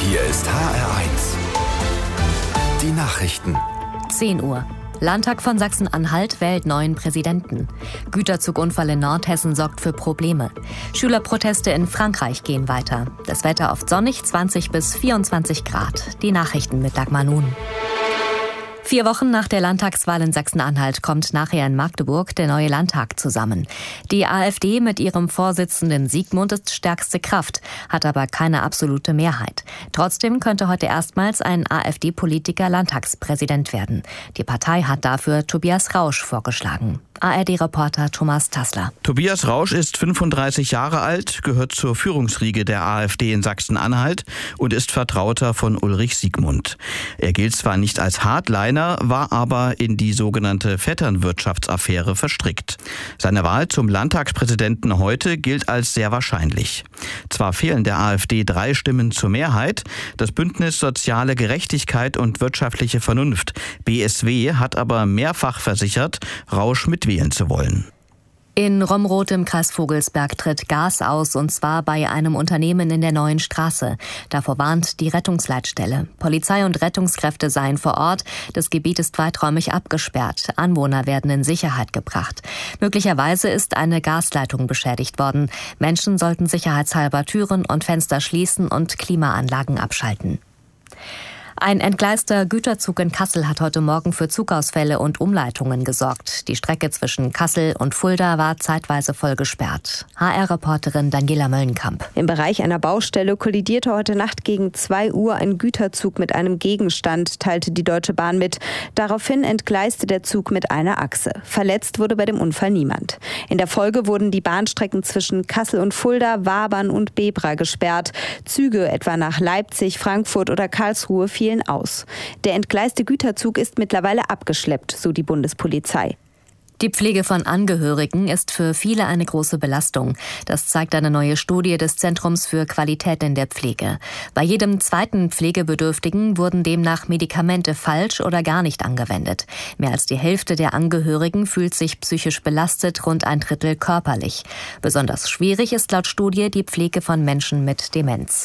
Hier ist HR1. Die Nachrichten. 10 Uhr. Landtag von Sachsen-Anhalt wählt neuen Präsidenten. Güterzugunfall in Nordhessen sorgt für Probleme. Schülerproteste in Frankreich gehen weiter. Das Wetter oft sonnig, 20 bis 24 Grad. Die Nachrichten mit Dagmar Nun. 4 Wochen nach der Landtagswahl in Sachsen-Anhalt kommt nachher in Magdeburg der neue Landtag zusammen. Die AfD mit ihrem Vorsitzenden Siegmund ist stärkste Kraft, hat aber keine absolute Mehrheit. Trotzdem könnte heute erstmals ein AfD-Politiker Landtagspräsident werden. Die Partei hat dafür Tobias Rausch vorgeschlagen. ARD-Reporter Thomas Tassler. Tobias Rausch ist 35 Jahre alt, gehört zur Führungsriege der AfD in Sachsen-Anhalt und ist Vertrauter von Ulrich Siegmund. Er gilt zwar nicht als Hardliner, war aber in die sogenannte Vetternwirtschaftsaffäre verstrickt. Seine Wahl zum Landtagspräsidenten heute gilt als sehr wahrscheinlich. Zwar fehlen der AfD 3 Stimmen zur Mehrheit, das Bündnis Soziale Gerechtigkeit und wirtschaftliche Vernunft, BSW, hat aber mehrfach versichert, Rausch mitwählen zu wollen. In Romroth im Kreis Vogelsberg tritt Gas aus, und zwar bei einem Unternehmen in der Neuen Straße. Davor warnt die Rettungsleitstelle. Polizei und Rettungskräfte seien vor Ort. Das Gebiet ist weiträumig abgesperrt. Anwohner werden in Sicherheit gebracht. Möglicherweise ist eine Gasleitung beschädigt worden. Menschen sollten sicherheitshalber Türen und Fenster schließen und Klimaanlagen abschalten. Ein entgleister Güterzug in Kassel hat heute Morgen für Zugausfälle und Umleitungen gesorgt. Die Strecke zwischen Kassel und Fulda war zeitweise voll gesperrt. HR-Reporterin Daniela Möllenkamp. Im Bereich einer Baustelle kollidierte heute Nacht gegen 2 Uhr ein Güterzug mit einem Gegenstand, teilte die Deutsche Bahn mit. Daraufhin entgleiste der Zug mit einer Achse. Verletzt wurde bei dem Unfall niemand. In der Folge wurden die Bahnstrecken zwischen Kassel und Fulda, Wabern und Bebra gesperrt. Züge etwa nach Leipzig, Frankfurt oder Karlsruhe fielen aus. Der entgleiste Güterzug ist mittlerweile abgeschleppt, so die Bundespolizei. Die Pflege von Angehörigen ist für viele eine große Belastung. Das zeigt eine neue Studie des Zentrums für Qualität in der Pflege. Bei jedem zweiten Pflegebedürftigen wurden demnach Medikamente falsch oder gar nicht angewendet. Mehr als die Hälfte der Angehörigen fühlt sich psychisch belastet, rund 1/3 körperlich. Besonders schwierig ist laut Studie die Pflege von Menschen mit Demenz.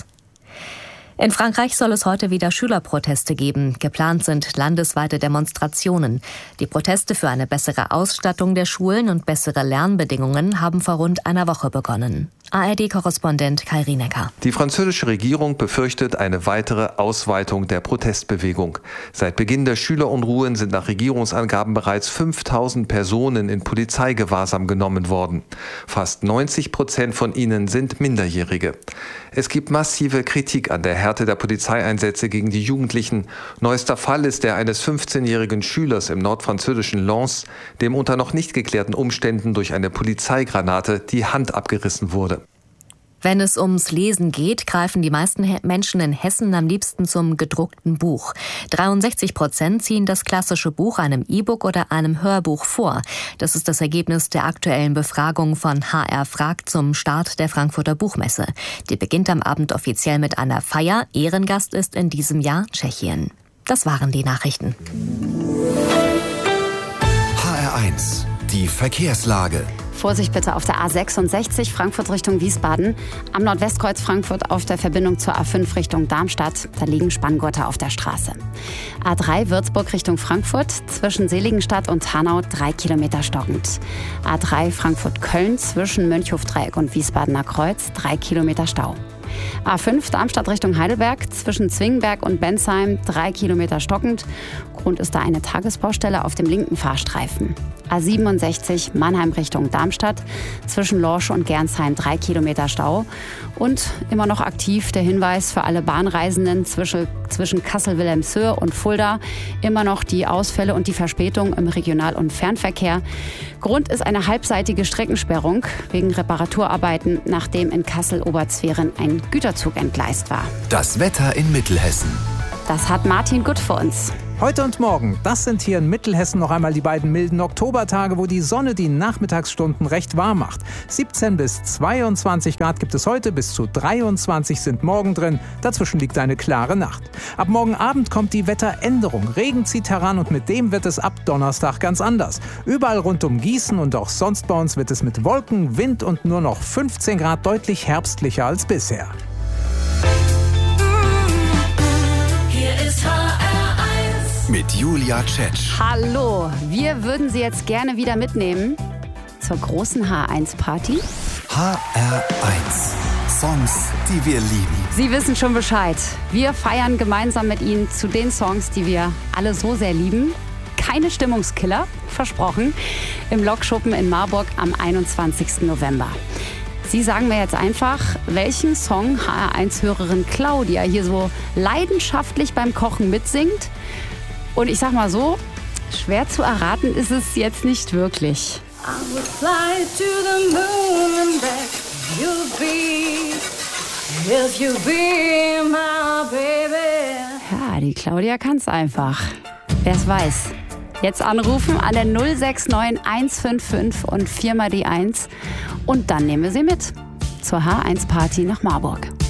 In Frankreich soll es heute wieder Schülerproteste geben. Geplant sind landesweite Demonstrationen. Die Proteste für eine bessere Ausstattung der Schulen und bessere Lernbedingungen haben vor rund einer Woche begonnen. ARD-Korrespondent Kai Rienecker. Die französische Regierung befürchtet eine weitere Ausweitung der Protestbewegung. Seit Beginn der Schülerunruhen sind nach Regierungsangaben bereits 5000 Personen in Polizeigewahrsam genommen worden. Fast 90% von ihnen sind Minderjährige. Es gibt massive Kritik an der Härte der Polizeieinsätze gegen die Jugendlichen. Neuester Fall ist der eines 15-jährigen Schülers im nordfranzösischen Lens, dem unter noch nicht geklärten Umständen durch eine Polizeigranate die Hand abgerissen wurde. Wenn es ums Lesen geht, greifen die meisten Menschen in Hessen am liebsten zum gedruckten Buch. 63% ziehen das klassische Buch einem E-Book oder einem Hörbuch vor. Das ist das Ergebnis der aktuellen Befragung von HR Fragt zum Start der Frankfurter Buchmesse. Die beginnt am Abend offiziell mit einer Feier. Ehrengast ist in diesem Jahr Tschechien. Das waren die Nachrichten. HR1, die Verkehrslage. Vorsicht bitte auf der A66 Frankfurt Richtung Wiesbaden. Am Nordwestkreuz Frankfurt auf der Verbindung zur A5 Richtung Darmstadt. Da liegen Spanngurte auf der Straße. A3 Würzburg Richtung Frankfurt. Zwischen Seligenstadt und Hanau 3 Kilometer stockend. A3 Frankfurt-Köln zwischen Mönchhofdreieck und Wiesbadener Kreuz 3 Kilometer Stau. A5 Darmstadt Richtung Heidelberg, zwischen Zwingenberg und Bensheim 3 Kilometer stockend. Grund ist da eine Tagesbaustelle auf dem linken Fahrstreifen. A67 Mannheim Richtung Darmstadt, zwischen Lorsch und Gernsheim 3 Kilometer Stau. Und immer noch aktiv der Hinweis für alle Bahnreisenden zwischen Kassel-Wilhelmshöhe und Fulda. Immer noch die Ausfälle und die Verspätung im Regional- und Fernverkehr. Grund ist eine halbseitige Streckensperrung wegen Reparaturarbeiten, nachdem in Kassel-Oberzweren ein Güterzug entgleist war. Das Wetter in Mittelhessen. Das hat Martin Gut für uns. Heute und morgen, das sind hier in Mittelhessen noch einmal die beiden milden Oktobertage, wo die Sonne die Nachmittagsstunden recht warm macht. 17 bis 22 Grad gibt es heute, bis zu 23 sind morgen drin. Dazwischen liegt eine klare Nacht. Ab morgen Abend kommt die Wetteränderung. Regen zieht heran und mit dem wird es ab Donnerstag ganz anders. Überall rund um Gießen und auch sonst bei uns wird es mit Wolken, Wind und nur noch 15 Grad deutlich herbstlicher als bisher. mit Julia Tschetsch. Hallo, wir würden Sie jetzt gerne wieder mitnehmen zur großen H1-Party. HR1. Songs, die wir lieben. Sie wissen schon Bescheid. Wir feiern gemeinsam mit Ihnen zu den Songs, die wir alle so sehr lieben. Keine Stimmungskiller, versprochen, im Lokschuppen in Marburg am 21. November. Sie sagen mir jetzt einfach, welchen Song HR1-Hörerin Claudia hier so leidenschaftlich beim Kochen mitsingt. Und ich sag mal so, schwer zu erraten ist es jetzt nicht wirklich. I would fly to the moon and back. You'll be, if you be my baby. Ja, die Claudia kann's einfach. Wer's weiß. Jetzt anrufen an der 069 155 und 4 mal die 1. Und dann nehmen wir sie mit zur H1-Party nach Marburg.